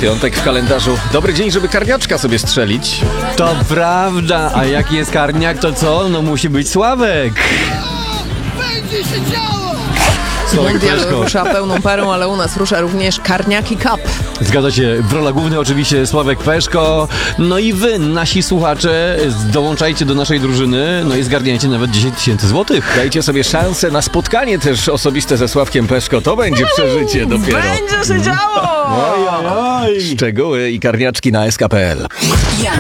Piątek w kalendarzu. Dobry dzień, żeby karniaczka sobie strzelić. To prawda, a jak jest karniak, to co? No musi być Sławek. Będzie się działo! Sławek Mundial Peszko. rusza pełną parą, ale u nas rusza również Karniaki Cup. Zgadza się, w rolach głównych oczywiście Sławek Peszko. No i wy, nasi słuchacze, dołączajcie do naszej drużyny, no i zgarniajcie nawet 10 000 złotych. Dajcie sobie szansę na spotkanie też osobiste ze Sławkiem Peszko. To będzie przeżycie dopiero. Będzie się działo! Szczegóły i karniaczki na sk.pl. Janusz